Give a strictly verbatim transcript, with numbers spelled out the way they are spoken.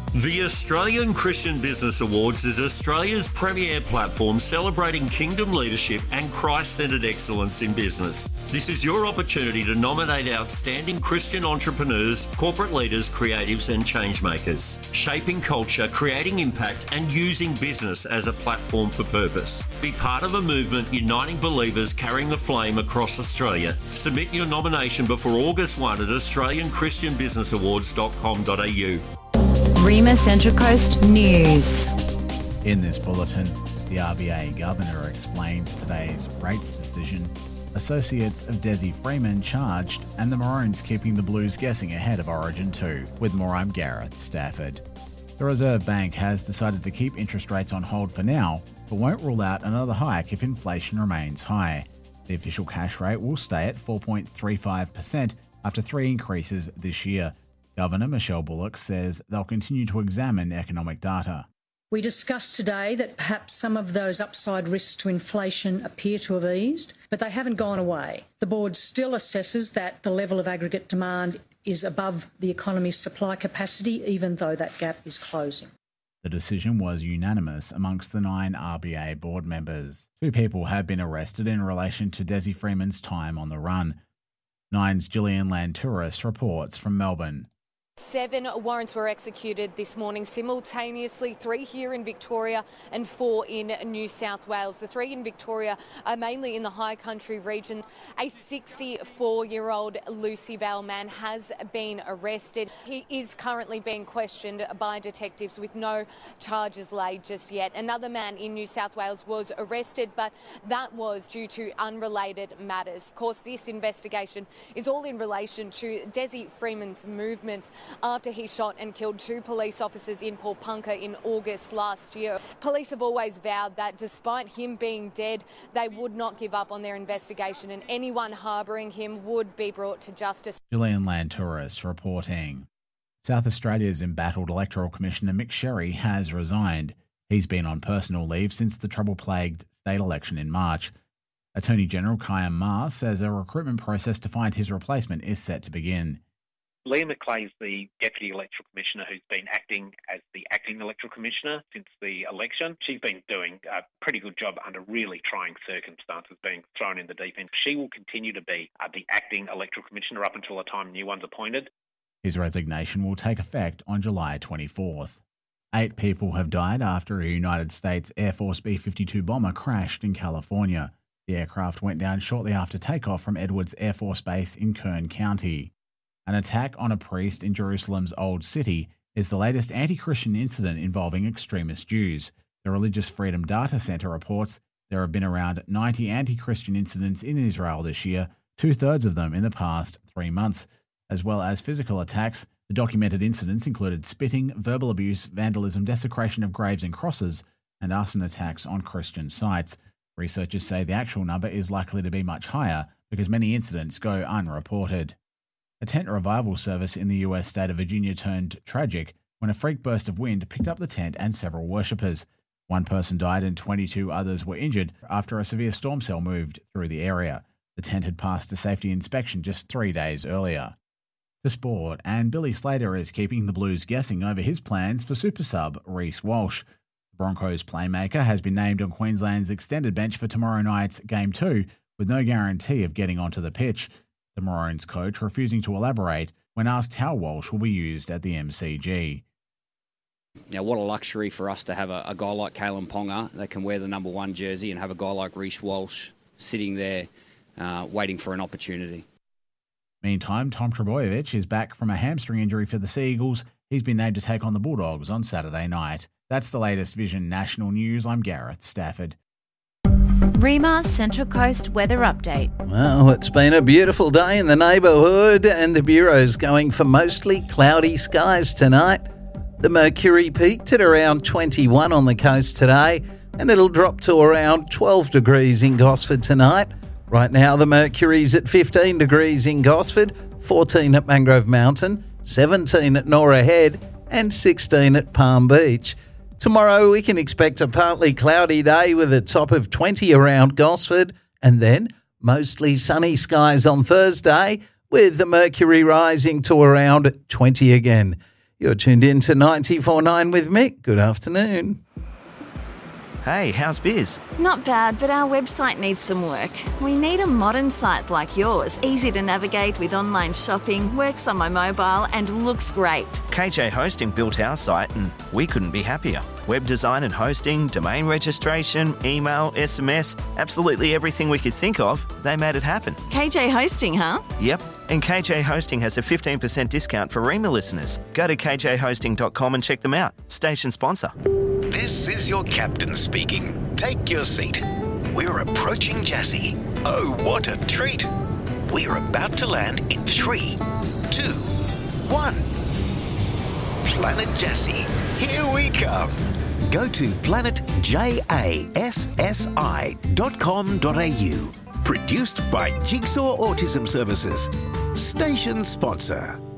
The Australian Christian Business Awards is Australia's premier platform celebrating kingdom leadership and Christ-centred excellence in business. This is your opportunity to nominate outstanding Christian entrepreneurs, corporate leaders, creatives and changemakers, shaping culture, creating impact and using business as a platform for purpose. Be part of a movement uniting believers carrying the flame across Australia. Submit your nomination before August first at australian christian business awards dot com dot a u. Rima Central Coast News. In this bulletin, the R B A Governor explains today's rates decision, associates of Desi Freeman charged, and the Maroons keeping the Blues guessing ahead of Origin two. With more, I'm Gareth Stafford. The Reserve Bank has decided to keep interest rates on hold for now, but won't rule out another hike if inflation remains high. The official cash rate will stay at four point three five percent after three increases this year. Governor Michelle Bullock says they'll continue to examine economic data. We discussed today that perhaps some of those upside risks to inflation appear to have eased, but they haven't gone away. The board still assesses that the level of aggregate demand is above the economy's supply capacity, even though that gap is closing. The decision was unanimous amongst the nine R B A board members. Two people have been arrested in relation to Desi Freeman's time on the run. Nine's Gillian Lantouris reports from Melbourne. Seven warrants were executed this morning simultaneously, three here in Victoria and four in New South Wales. The three in Victoria are mainly in the high country region. A sixty-four-year-old Lucy Vale man has been arrested. He is currently being questioned by detectives with no charges laid just yet. Another man in New South Wales was arrested, but that was due to unrelated matters. Of course, this investigation is all in relation to Desi Freeman's movements after he shot and killed two police officers in Paulpunka in August last year. Police have always vowed that despite him being dead, they would not give up on their investigation and anyone harbouring him would be brought to justice. Gillian Lantouris reporting. South Australia's embattled Electoral Commissioner Mick Sherry has resigned. He's been on personal leave since the trouble-plagued state election in March. Attorney General Kyan Ma says a recruitment process to find his replacement is set to begin. Leah McClay is the Deputy Electoral Commissioner who's been acting as the Acting Electoral Commissioner since the election. She's been doing a pretty good job under really trying circumstances, being thrown in the deep end. She will continue to be uh, the Acting Electoral Commissioner up until the time a new one's appointed. His resignation will take effect on July twenty-fourth. Eight people have died after a United States Air Force B fifty-two bomber crashed in California. The aircraft went down shortly after takeoff from Edwards Air Force Base in Kern County. An attack on a priest in Jerusalem's Old City is the latest anti-Christian incident involving extremist Jews. The Religious Freedom Data Center reports there have been around ninety anti-Christian incidents in Israel this year, two-thirds of them in the past three months. As well as physical attacks, the documented incidents included spitting, verbal abuse, vandalism, desecration of graves and crosses, and arson attacks on Christian sites. Researchers say the actual number is likely to be much higher because many incidents go unreported. A tent revival service in the U S state of Virginia turned tragic when a freak burst of wind picked up the tent and several worshippers. One person died and twenty-two others were injured after a severe storm cell moved through the area. The tent had passed a safety inspection just three days earlier. To sport, and Billy Slater is keeping the Blues guessing over his plans for super sub Reece Walsh. The Broncos playmaker has been named on Queensland's extended bench for tomorrow night's Game two, with no guarantee of getting onto the pitch. The Maroons coach refusing to elaborate when asked how Walsh will be used at the M C G. Now, what a luxury for us to have a, a guy like Kalen Ponga that can wear the number one jersey and have a guy like Reece Walsh sitting there uh, waiting for an opportunity. Meantime, Tom Trbojevic is back from a hamstring injury for the Sea Eagles. He's been named to take on the Bulldogs on Saturday night. That's the latest Vision National News. I'm Gareth Stafford. Rima Central Coast weather update. Well, it's been a beautiful day in the neighbourhood and the Bureau's going for mostly cloudy skies tonight. The mercury peaked at around twenty-one on the coast today and it'll drop to around twelve degrees in Gosford tonight. Right now the mercury's at fifteen degrees in Gosford, fourteen at Mangrove Mountain, seventeen at Norah Head and sixteen at Palm Beach. Tomorrow we can expect a partly cloudy day with a top of twenty around Gosford and then mostly sunny skies on Thursday with the mercury rising to around twenty again. You're tuned in to ninety-four nine with Mick. Good afternoon. Hey, how's biz? Not bad, but our website needs some work. We need a modern site like yours, easy to navigate with online shopping, works on my mobile and looks great. K J Hosting built our site and we couldn't be happier. Web design and hosting, domain registration, email, S M S, absolutely everything we could think of, they made it happen. K J Hosting, huh? Yep, and K J Hosting has a fifteen percent discount for Rima listeners. Go to k j hosting dot com and check them out. Station sponsor. This is your captain speaking. Take your seat. We're approaching Jassy. Oh, what a treat. We're about to land in three, two, one. Planet Jassy, here we come. Go to planet jassi dot com dot a u. Produced by Jigsaw Autism Services. Station sponsor.